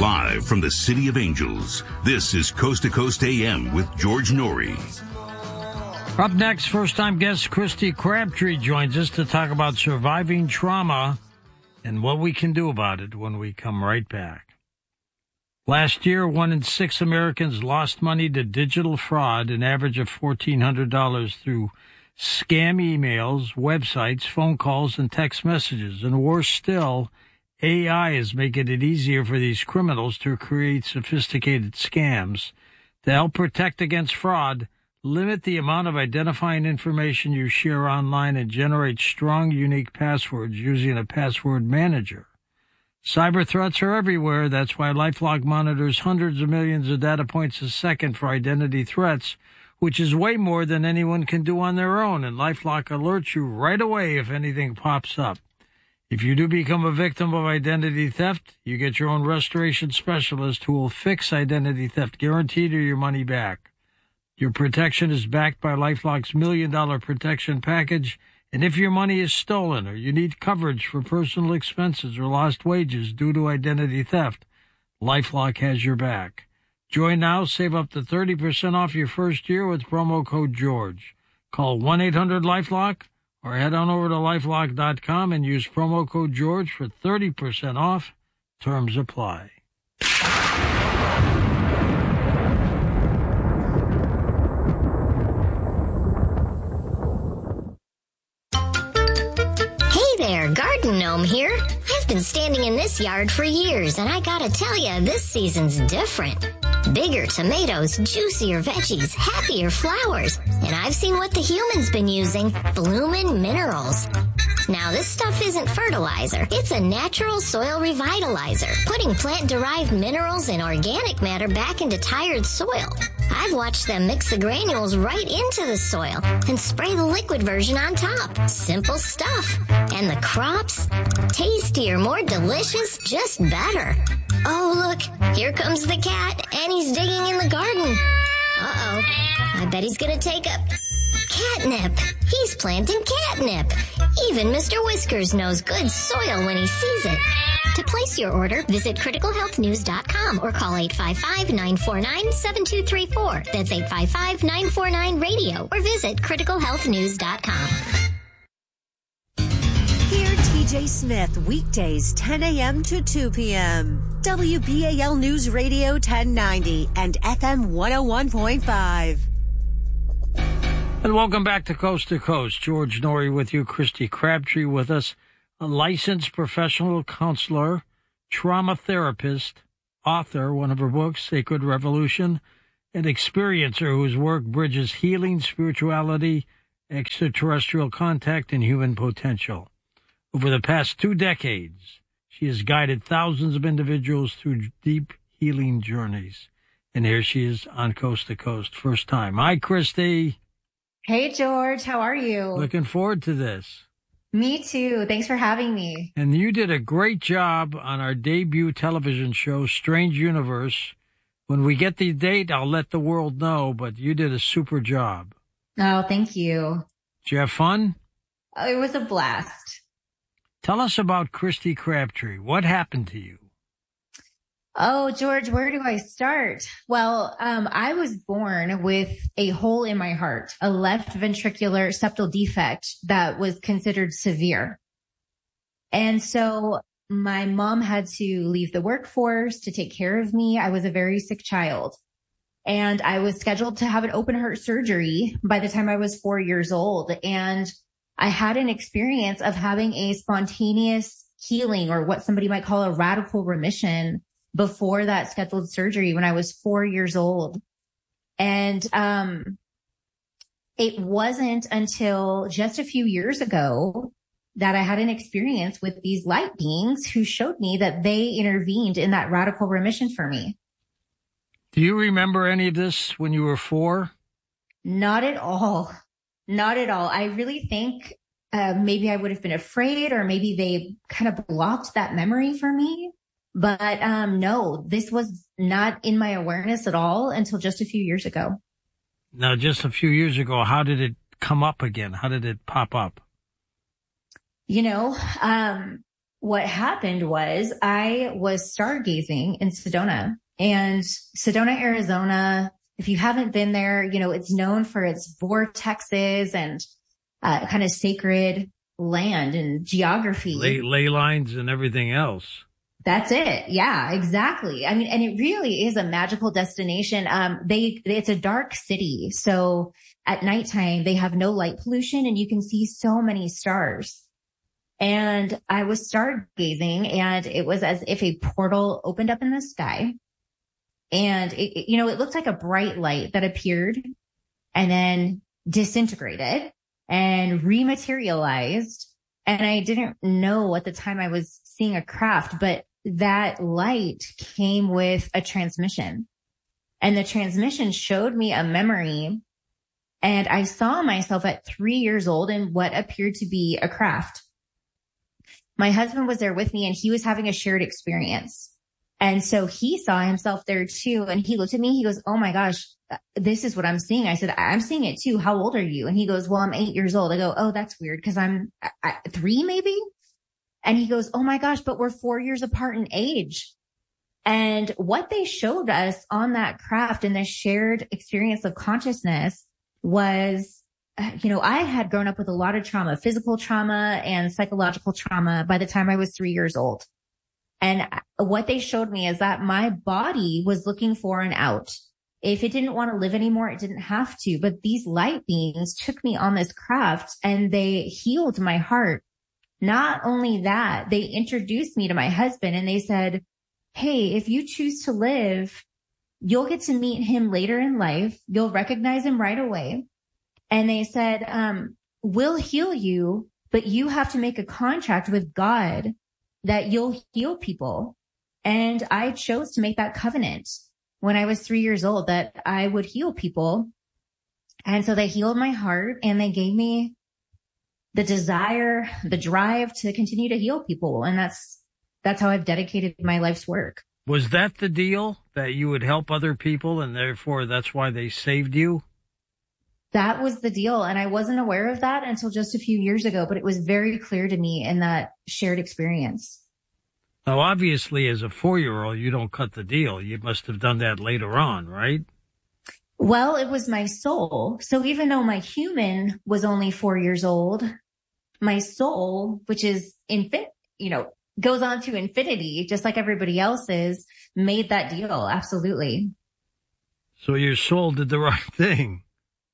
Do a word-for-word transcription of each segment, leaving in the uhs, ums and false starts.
Live from the City of Angels, this is Coast to Coast A M with George Norrie. Up next, first-time guest Christy Crabtree joins us to talk about surviving trauma and what we can do about it when we come right back. Last year, one in six Americans lost money to digital fraud, an average of fourteen hundred dollars through scam emails, websites, phone calls, and text messages. And worse still, A I is making it easier for these criminals to create sophisticated scams. To help protect against fraud, limit the amount of identifying information you share online and generate strong, unique passwords using a password manager. Cyber threats are everywhere. That's why LifeLock monitors hundreds of millions of data points a second for identity threats, which is way more than anyone can do on their own. And LifeLock alerts you right away if anything pops up. If you do become a victim of identity theft, you get your own restoration specialist who will fix identity theft, guaranteed, or your money back. Your protection is backed by LifeLock's million dollar protection package. And if your money is stolen or you need coverage for personal expenses or lost wages due to identity theft, LifeLock has your back. Join now, save up to thirty percent off your first year with promo code George. Call one eight hundred LifeLock or head on over to lifelock dot com and use promo code George for thirty percent off. Terms apply. Hey there, Garden Gnome here. I've been standing in this yard for years, and I gotta tell you, this season's different. Bigger tomatoes, juicier veggies, happier flowers. And I've seen what the humans been using, Bloomin' Minerals. Now, this stuff isn't fertilizer. It's a natural soil revitalizer, putting plant-derived minerals and organic matter back into tired soil. I've watched them mix the granules right into the soil and spray the liquid version on top. Simple stuff. And the crops? Tastier, more delicious, just better. Oh, look, here comes the cat, and he's digging in the garden. Uh-oh, I bet he's gonna take a catnip. He's planting catnip. Even Mister Whiskers knows good soil when he sees it. To place your order, visit critical health news dot com or call eight five five, nine four nine, seven two three four. That's eight five five, nine four nine, radio or visit critical health news dot com. Hear T J Smith weekdays ten a.m. to two p.m. W B A L News Radio ten ninety and F M one oh one point five. And welcome back to Coast to Coast. George Norrie with you, Christy Crabtree with us, a licensed professional counselor, trauma therapist, author, one of her books, Sacred Revolution, an experiencer whose work bridges healing, spirituality, extraterrestrial contact, and human potential. Over the past two decades, she has guided thousands of individuals through deep healing journeys. And here she is on Coast to Coast, first time. Hi, Christy. Hey, George. How are you? Looking forward to this. Me too. Thanks for having me. And you did a great job on our debut television show, Strange Universe. When we get the date, I'll let the world know, but you did a super job. Oh, thank you. Did you have fun? Oh, it was a blast. Tell us about Christy Crabtree. What happened to you? Oh, George, where do I start? Well, um, I was born with a hole in my heart, a left ventricular septal defect that was considered severe. And so my mom had to leave the workforce to take care of me. I was a very sick child. And I was scheduled to have an open heart surgery by the time I was four years old. And I had an experience of having a spontaneous healing, or what somebody might call a radical remission, before that scheduled surgery when I was four years old. And um, it wasn't until just a few years ago that I had an experience with these light beings who showed me that they intervened in that radical remission for me. Do you remember any of this when you were four? Not at all. Not at all. I really think uh, maybe I would have been afraid, or maybe they kind of blocked that memory for me. But um, no, this was not in my awareness at all until just a few years ago. Now, just a few years ago, how did it come up again? How did it pop up? You know, um, what happened was I was stargazing in Sedona, and Sedona, Arizona. If you haven't been there, you know, it's known for its vortexes and uh, kind of sacred land and geography. Ley, ley lines and everything else. That's it. Yeah, exactly. I mean, and it really is a magical destination. Um, they, it's a dark city. So at nighttime, they have no light pollution and you can see so many stars. And I was stargazing, and it was as if a portal opened up in the sky. And it, it, you know, it looked like a bright light that appeared and then disintegrated and rematerialized. And I didn't know at the time I was seeing a craft, but that light came with a transmission, and the transmission showed me a memory. And I saw myself at three years old in what appeared to be a craft. My husband was there with me, and he was having a shared experience. And so he saw himself there too. And he looked at me, he goes, "Oh my gosh, this is what I'm seeing." I said, "I'm seeing it too. How old are you?" And he goes, "Well, I'm eight years old." I go, "Oh, that's weird, because I'm I, three maybe." And he goes, "Oh my gosh, but we're four years apart in age." And what they showed us on that craft and the shared experience of consciousness was, you know, I had grown up with a lot of trauma, physical trauma and psychological trauma by the time I was three years old. And what they showed me is that my body was looking for an out. If it didn't want to live anymore, it didn't have to. But these light beings took me on this craft and they healed my heart. Not only that, they introduced me to my husband, and they said, "Hey, if you choose to live, you'll get to meet him later in life. You'll recognize him right away." And they said, um, "We'll heal you, but you have to make a contract with God that you'll heal people." And I chose to make that covenant when I was three years old, that I would heal people. And so they healed my heart, and they gave me the desire, the drive to continue to heal people. And that's, that's how I've dedicated my life's work. Was that the deal, that you would help other people and therefore that's why they saved you? That was the deal. And I wasn't aware of that until just a few years ago, but it was very clear to me in that shared experience. Now, obviously, as a four-year-old, you don't cut the deal. You must have done that later on, right? Well, it was my soul. So even though my human was only four years old, my soul, which is infin, you know, goes on to infinity, just like everybody else's, made that deal. Absolutely. So your soul did the right thing.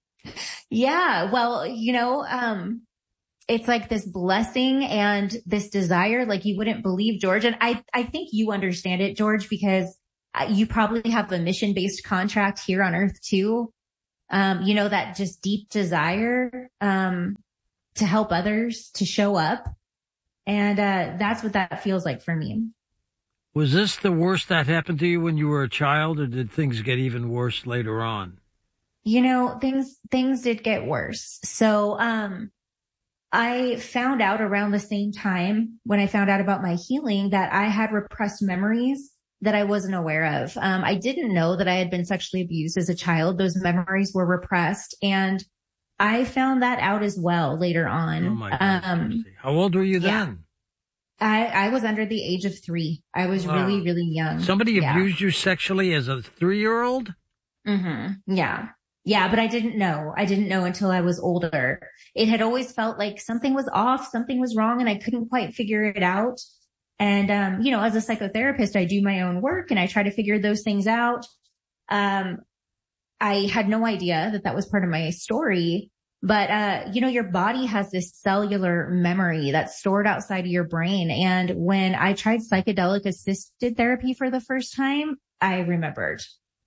Yeah. Well, you know, um, it's like this blessing and this desire, like you wouldn't believe, George. And I, I think you understand it, George, because you probably have a mission-based contract here on Earth too. Um, you know, that just deep desire, um, to help others, to show up. And, uh, that's what that feels like for me. Was this the worst that happened to you when you were a child, or did things get even worse later on? You know, things, things did get worse. So, um, I found out around the same time when I found out about my healing that I had repressed memories that I wasn't aware of. Um, I didn't know that I had been sexually abused as a child. Those memories were repressed, and I found that out as well later on. Oh my God. Um, How old were you then? Yeah, I, I was under the age of three. I was wow. really, really young. Somebody yeah. abused you sexually as a three-year-old? Mm-hmm. Yeah. Yeah, but I didn't know. I didn't know until I was older. It had always felt like something was off, something was wrong, and I couldn't quite figure it out. And, um, you know, as a psychotherapist, I do my own work and I try to figure those things out. Um, I had no idea that that was part of my story, but, uh, you know, your body has this cellular memory that's stored outside of your brain. And when I tried psychedelic assisted therapy for the first time, I remembered.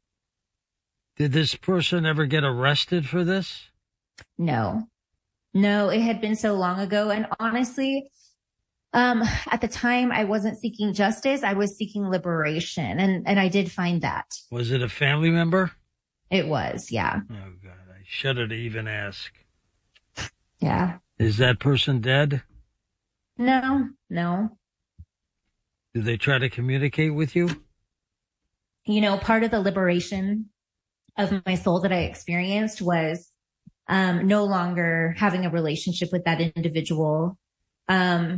Did this person ever get arrested for this? No, no, it had been so long ago. And honestly, Um, at the time I wasn't seeking justice. I was seeking liberation, and, and I did find that. Was it a family member? It was, yeah. Oh God, I shudder to even ask. Yeah. Is that person dead? No, no. Did they try to communicate with you? You know, part of the liberation of my soul that I experienced was, um, no longer having a relationship with that individual. Um,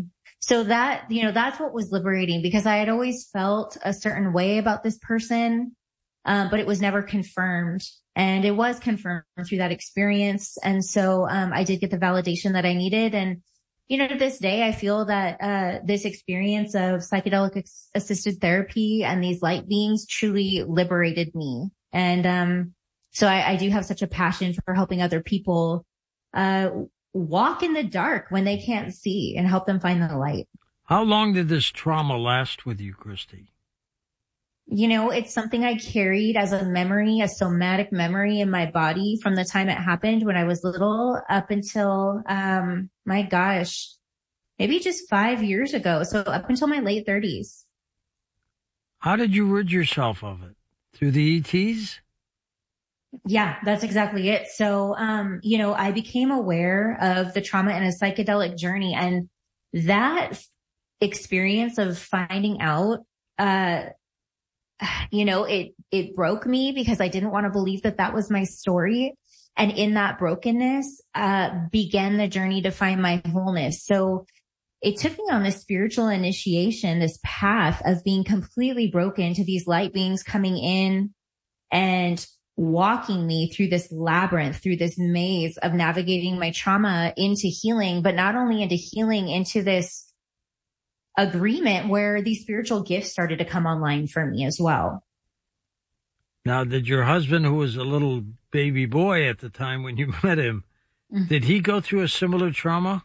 So that, you know, that's what was liberating, because I had always felt a certain way about this person, um, but it was never confirmed. And it was confirmed through that experience. And so, um, I did get the validation that I needed. And, you know, to this day, I feel that, uh, this experience of psychedelic ex- assisted therapy and these light beings truly liberated me. And, um, so I, I do have such a passion for helping other people, uh, walk in the dark when they can't see and help them find the light. How long did this trauma last with you, Christy? You know, it's something I carried as a memory, a somatic memory in my body from the time it happened when I was little up until, um, my gosh, maybe just five years ago. So up until my late thirties. How did you rid yourself of it? Through the E Ts? Yeah, that's exactly it. So, um, you know, I became aware of the trauma in a psychedelic journey, and that experience of finding out, uh, you know, it, it broke me because I didn't want to believe that that was my story. And in that brokenness, uh, began the journey to find my wholeness. So it took me on this spiritual initiation, this path of being completely broken to these light beings coming in and walking me through this labyrinth, through this maze of navigating my trauma into healing, but not only into healing, into this agreement where these spiritual gifts started to come online for me as well. Now, did your husband, who was a little baby boy at the time when you met him, mm-hmm. did he go through a similar trauma?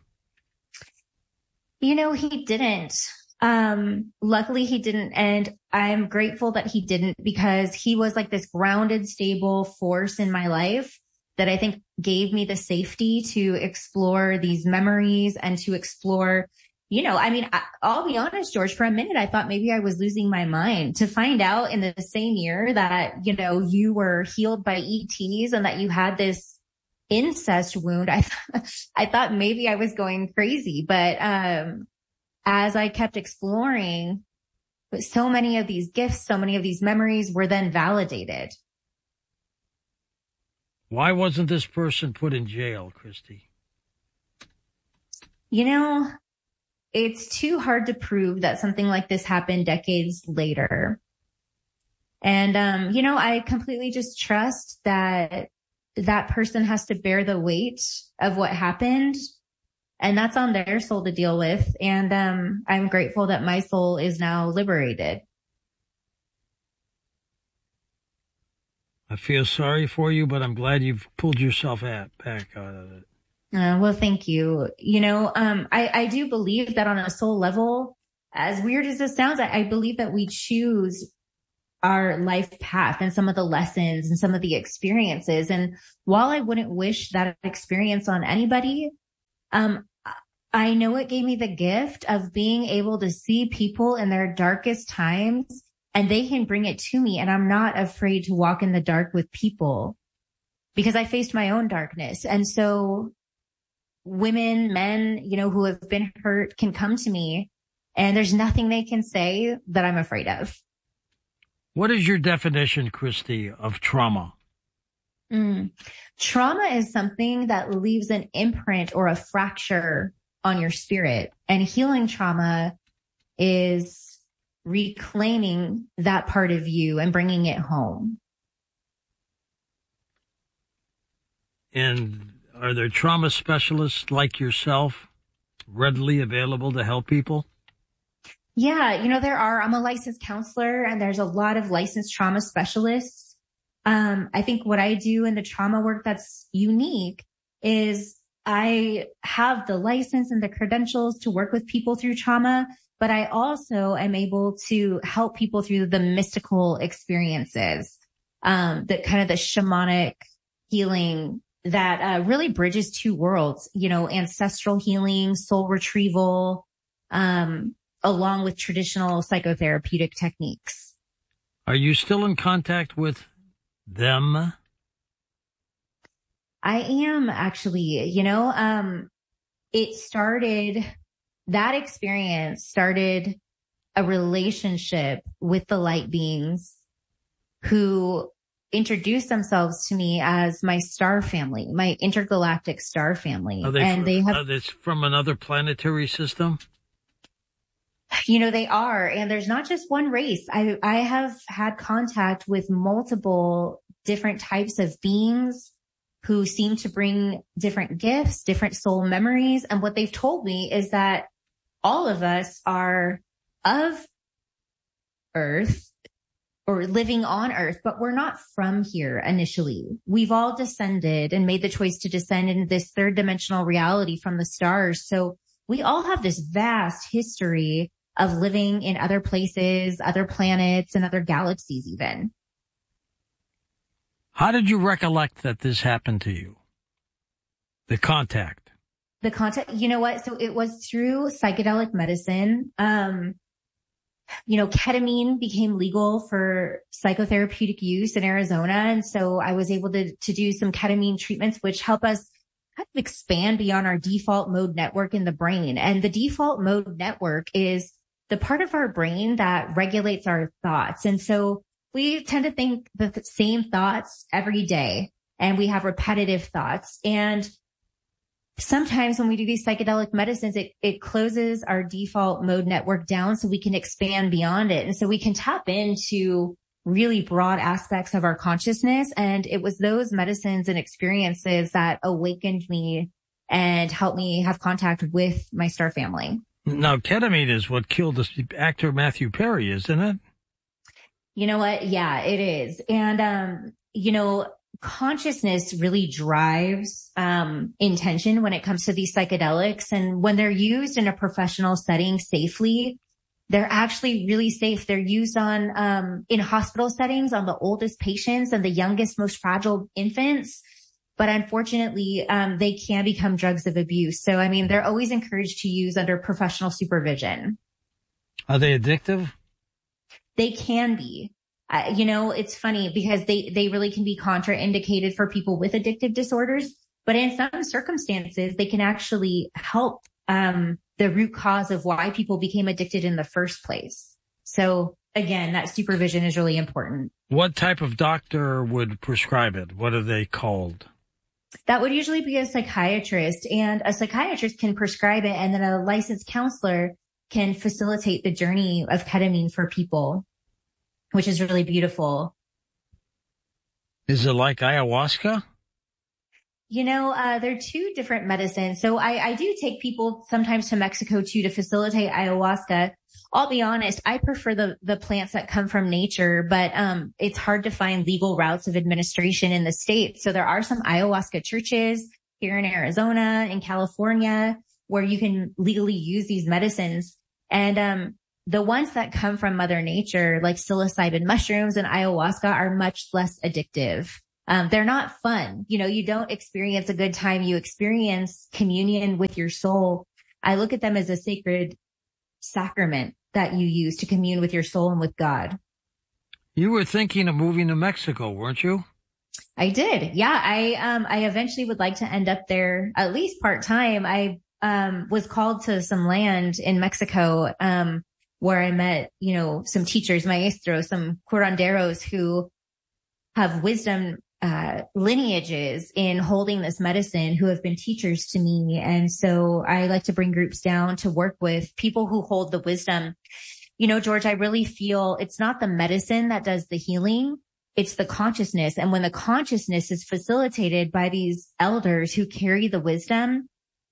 You know, he didn't. Um, luckily he didn't. And I'm grateful that he didn't, because he was like this grounded, stable force in my life that I think gave me the safety to explore these memories and to explore, you know, I mean, I, I'll be honest, George, for a minute, I thought maybe I was losing my mind to find out in the same year that, you know, you were healed by E Ts and that you had this incest wound. I, th- I thought maybe I was going crazy, but, um, as I kept exploring, so many of these gifts, so many of these memories were then validated. Why wasn't this person put in jail, Christy? You know, it's too hard to prove that something like this happened decades later. And, um, you know, I completely just trust that that person has to bear the weight of what happened. And that's on their soul to deal with. And, um, I'm grateful that my soul is now liberated. I feel sorry for you, but I'm glad you've pulled yourself at, back out of it. Uh, well, thank you. You know, um, I, I do believe that on a soul level, as weird as this sounds, I, I believe that we choose our life path and some of the lessons and some of the experiences. And while I wouldn't wish that experience on anybody, um, I know it gave me the gift of being able to see people in their darkest times, and they can bring it to me. And I'm not afraid to walk in the dark with people because I faced my own darkness. And so women, men, you know, who have been hurt can come to me, and there's nothing they can say that I'm afraid of. What is your definition, Christy, of trauma? Mm. Trauma is something that leaves an imprint or a fracture on your spirit, and healing trauma is reclaiming that part of you and bringing it home. And are there trauma specialists like yourself readily available to help people? Yeah, you know, there are. I'm a licensed counselor, and there's a lot of licensed trauma specialists. Um, I think what I do in the trauma work that's unique is I have the license and the credentials to work with people through trauma, but I also am able to help people through the mystical experiences, um, the kind of the shamanic healing that uh, really bridges two worlds, you know, ancestral healing, soul retrieval, um, along with traditional psychotherapeutic techniques. Are you still in contact with them? I am actually, you know, um, it started, that experience started a relationship with the light beings who introduced themselves to me as my star family, my intergalactic star family. Are they, and from, they have, are they from another planetary system? You know, they are. And there's not just one race. I, I have had contact with multiple different types of beings who seem to bring different gifts, different soul memories. And what they've told me is that all of us are of Earth or living on Earth, but we're not from here initially. We've all descended and made the choice to descend into this third dimensional reality from the stars. So we all have this vast history of living in other places, other planets, and other galaxies even. How did you recollect that this happened to you? The contact. The contact, you know what? So it was through psychedelic medicine. Um, you know, ketamine became legal for psychotherapeutic use in Arizona. And so I was able to, to do some ketamine treatments, which help us kind of expand beyond our default mode network in the brain. And the default mode network is the part of our brain that regulates our thoughts. And so we tend to think the same thoughts every day, and we have repetitive thoughts. And sometimes when we do these psychedelic medicines, it, it closes our default mode network down so we can expand beyond it. And so we can tap into really broad aspects of our consciousness. And it was those medicines and experiences that awakened me and helped me have contact with my star family. Now, ketamine is what killed the actor Matthew Perry, isn't it? You know what? Yeah, it is. And, um, you know, consciousness really drives, um, intention when it comes to these psychedelics. And when they're used in a professional setting safely, they're actually really safe. They're used on, um, in hospital settings on the oldest patients and the youngest, most fragile infants. But unfortunately, um, they can become drugs of abuse. So, I mean, they're always encouraged to use under professional supervision. Are they addictive? They can be. Uh, you know, it's funny because they, they really can be contraindicated for people with addictive disorders. But in some circumstances, they can actually help um, the root cause of why people became addicted in the first place. So, again, that supervision is really important. What type of doctor would prescribe it? What are they called? That would usually be a psychiatrist, and a psychiatrist can prescribe it, and then a licensed counselor can facilitate the journey of ketamine for people, which is really beautiful. Is it like ayahuasca? You know, uh, they're two different medicines. So I, I do take people sometimes to Mexico too to facilitate ayahuasca. I'll be honest, I prefer the, the plants that come from nature, but, um, it's hard to find legal routes of administration in the state. So there are some ayahuasca churches here in Arizona, in California, where you can legally use these medicines. And, um, the ones that come from Mother Nature, like psilocybin mushrooms and ayahuasca, are much less addictive. Um, they're not fun. You know, you don't experience a good time. You experience communion with your soul. I look at them as a sacred sacrament that you use to commune with your soul and with God. You were thinking of moving to Mexico, weren't you? I did. Yeah. I, um, I eventually would like to end up there at least part time. I, um, was called to some land in Mexico, um, where I met, you know, some teachers, maestros, some curanderos who have wisdom, uh, lineages in holding this medicine, who have been teachers to me. And so I like to bring groups down to work with people who hold the wisdom. You know, George, I really feel it's not the medicine that does the healing. It's the consciousness. And when the consciousness is facilitated by these elders who carry the wisdom,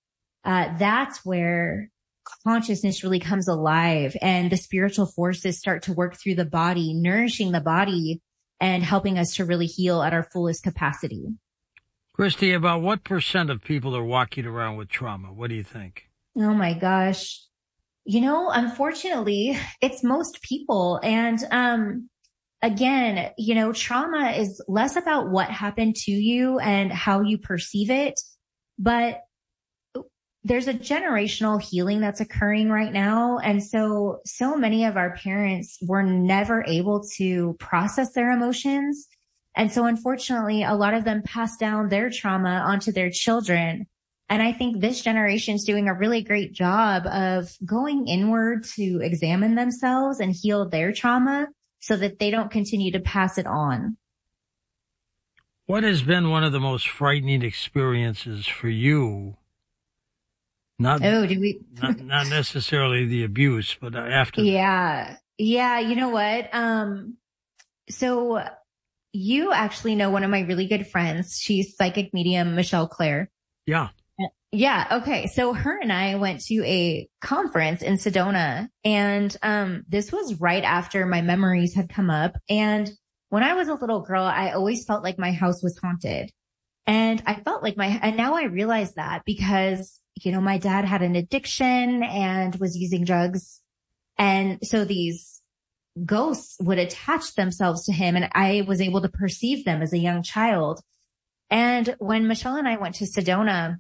uh, that's where consciousness really comes alive and the spiritual forces start to work through the body, nourishing the body and helping us to really heal at our fullest capacity. Christy, about what percent of people are walking around with trauma? What do you think? Oh my gosh. You know, unfortunately, it's most people. And, um, again, you know, trauma is less about what happened to you and how you perceive it, but there's a generational healing that's occurring right now. And so, so many of our parents were never able to process their emotions. And so unfortunately, a lot of them pass down their trauma onto their children. And I think this generation is doing a really great job of going inward to examine themselves and heal their trauma so that they don't continue to pass it on. What has been one of the most frightening experiences for you Not, oh, do we? not, not necessarily the abuse, but after. Yeah. Yeah. You know what? Um, so you actually know one of my really good friends. She's psychic medium, Michelle Claire. Yeah. Yeah. Okay. So her and I went to a conference in Sedona, and um, this was right after my memories had come up. And when I was a little girl, I always felt like my house was haunted. And I felt like my, and now I realize that because, you know, my dad had an addiction and was using drugs. And so these ghosts would attach themselves to him, and I was able to perceive them as a young child. And when Michelle and I went to Sedona,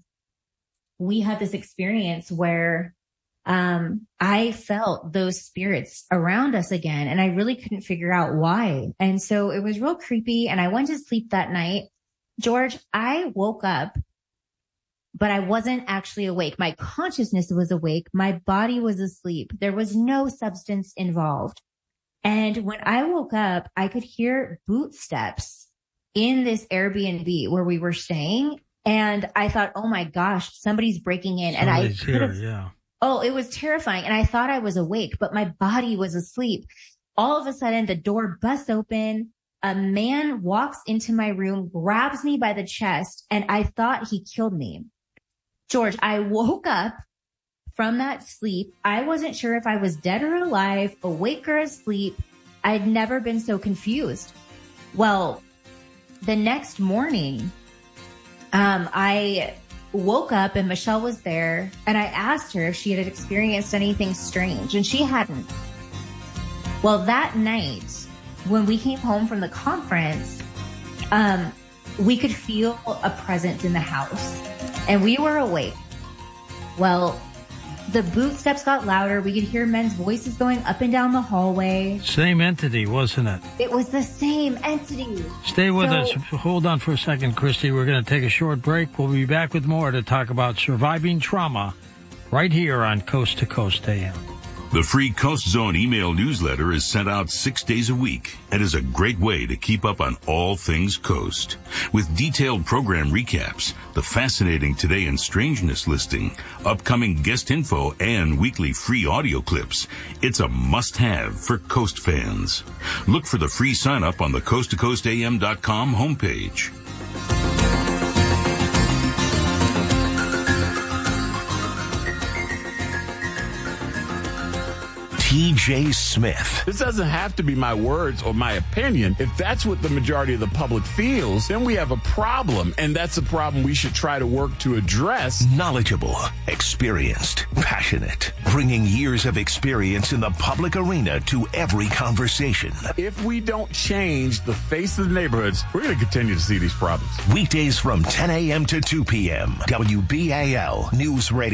we had this experience where um, I felt those spirits around us again, and I really couldn't figure out why. And so it was real creepy, and I went to sleep that night. George, I woke up, but I wasn't actually awake. My consciousness was awake. My body was asleep. There was no substance involved. And when I woke up, I could hear boot steps in this Airbnb where we were staying. And I thought, oh my gosh, somebody's breaking in. Somebody's and I could have, here, yeah. Oh, it was terrifying. And I thought I was awake, but my body was asleep. All of a sudden, the door busts open. A man walks into my room, grabs me by the chest, and I thought he killed me. George, I woke up from that sleep. I wasn't sure if I was dead or alive, awake or asleep. I'd never been so confused. Well, the next morning, Um, I woke up and Michelle was there, and I asked her if she had experienced anything strange, and she hadn't. Well, that night when we came home from the conference, um, we could feel a presence in the house, and we were awake. Well, the boot steps got louder. We could hear men's voices going up and down the hallway. Same entity, wasn't it? It was the same entity. Stay with So- us. Hold on for a second, Christy. We're going to take a short break. We'll be back with more to talk about surviving trauma right here on Coast to Coast A M. The free Coast Zone email newsletter is sent out six days a week and is a great way to keep up on all things Coast. With detailed program recaps, the fascinating Today in Strangeness listing, upcoming guest info, and weekly free audio clips, it's a must-have for Coast fans. Look for the free sign-up on the coast to coast a m dot com homepage. T J Smith. This doesn't have to be my words or my opinion. If that's what the majority of the public feels, then we have a problem, and that's a problem we should try to work to address. Knowledgeable, experienced, passionate, bringing years of experience in the public arena to every conversation. If we don't change the face of the neighborhoods, we're going to continue to see these problems. Weekdays from ten a.m. to two p.m. W B A L News Radio.